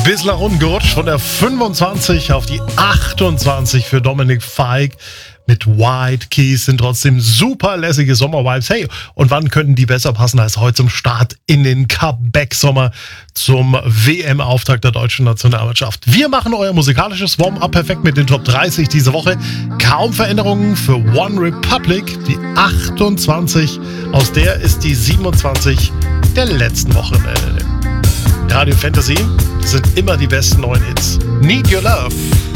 Bisschen nach unten gerutscht von der 25 auf die 28 für Dominik Fike mit White Keys, sind trotzdem super lässige Sommervibes. Hey, und wann könnten die besser passen als heute zum Start in den Comeback-Sommer zum WM-Auftakt der deutschen Nationalmannschaft? Wir machen euer musikalisches Warm-up perfekt mit den Top 30 diese Woche. Kaum Veränderungen für One Republic, die 28, aus der ist die 27 der letzten Woche. Radio Fantasy sind immer die besten neuen Hits. Need Your Love.